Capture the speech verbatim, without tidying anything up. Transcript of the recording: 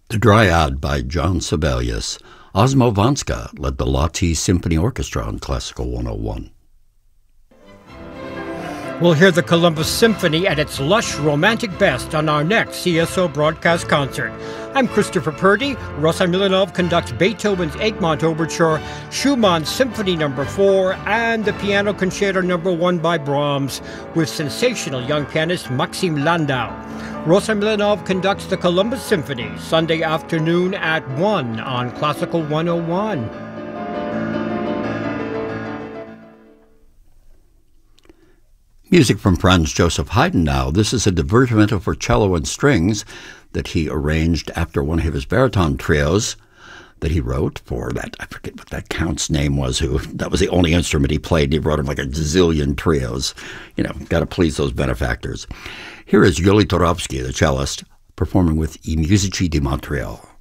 The Dryad by John Sibelius. Osmo Vanska led the Lahti Symphony Orchestra on Classical one oh one. We'll hear the Columbus Symphony at its lush, romantic best on our next C S O broadcast concert. I'm Christopher Purdy. Rosa Milanov conducts Beethoven's Egmont Overture, Schumann's Symphony Number four, and the Piano Concerto Number one by Brahms, with sensational young pianist Maxim Landau. Rosa Milanov conducts the Columbus Symphony Sunday afternoon at one on Classical one oh one. Music from Franz Joseph Haydn now. This is a divertimento for cello and strings that he arranged after one of his baritone trios that he wrote for that, I forget what that count's name was, who, that was the only instrument he played. He wrote him like a zillion trios. You know, got to please those benefactors. Here is Yuli Torovsky, the cellist, performing with I Musici di Montreal.